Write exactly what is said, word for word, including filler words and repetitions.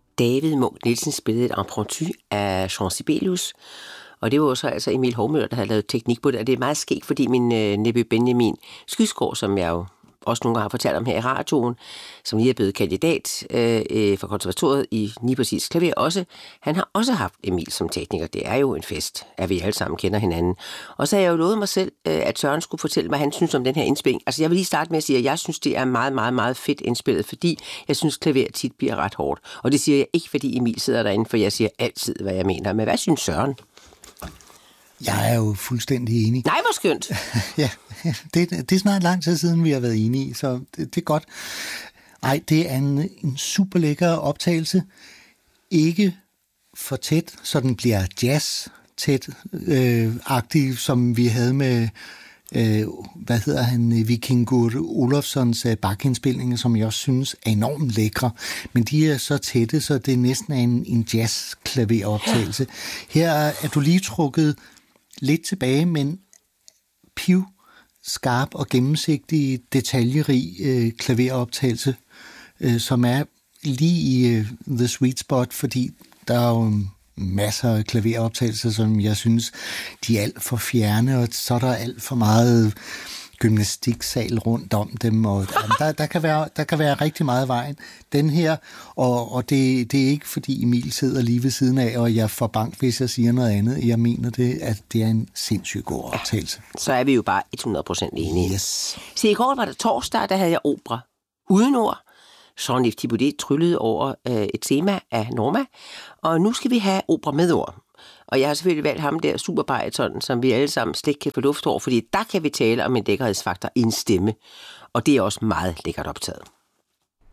David Munch Nielsen spillede et impromptu af Jean Sibelius, og det var så altså Emil Hovmøller, der havde lavet teknik på det, og det er meget skægt, fordi min øh, nevø Benjamin Skysgaard, som jeg jo også nogle gange har fortalt om her i radioen, som lige er blevet kandidat øh, for konservatoriet i lige præcis klaver også, han har også haft Emil som tekniker. Det er jo en fest, at vi alle sammen kender hinanden. Og så har jeg jo lovet mig selv, øh, at Søren skulle fortælle mig, hvad han synes om den her indspilling. Altså jeg vil lige starte med at sige, at jeg synes, det er meget, meget, meget fedt indspillet, fordi jeg synes, klaver tit bliver ret hårdt. Og det siger jeg ikke, fordi Emil sidder derinde, for jeg siger altid, hvad jeg mener. Men hvad synes Søren? Jeg er jo fuldstændig enig. Nej, hvor skønt. Ja, det, det er snart lang tid siden, vi har været enige, så det, det er godt. Ej, det er en, en super lækker optagelse. Ikke for tæt, så den bliver jazz-tæt-agtig, øh, som vi havde med, øh, hvad hedder han, Vikingur Olofssons øh, bakindspilninger, som jeg også synes er enormt lækre. Men de er så tætte, så det næsten er en, en jazz-klaveroptagelse. Her er du lige trukket lidt tilbage, men piv, skarp og gennemsigtig, detaljerig øh, klaveroptagelse, øh, som er lige i øh, the sweet spot, fordi der er jo masser af klaveroptagelser, som jeg synes, de er alt for fjerne, og så er der alt for meget gymnastiksal rundt om dem, og der, der, kan være, der kan være rigtig meget vejen. Den her, og, og det, det er ikke, fordi Emil sidder lige ved siden af, og jeg får bank, hvis jeg siger noget andet. Jeg mener det, at det er en sindssygt god optagelse. Så er vi jo bare hundrede procent enige. Yes. Se, i går var det torsdag, der havde jeg opera uden ord. Jean-Yves Thibaudet tryllede over øh, et tema af Norma, og nu skal vi have opera med ord. Og jeg har selvfølgelig valgt ham der superbariton, som vi alle sammen slet kan få luft over, fordi der kan vi tale om en lækkerhedsfaktor i en stemme, og det er også meget lækkert optaget.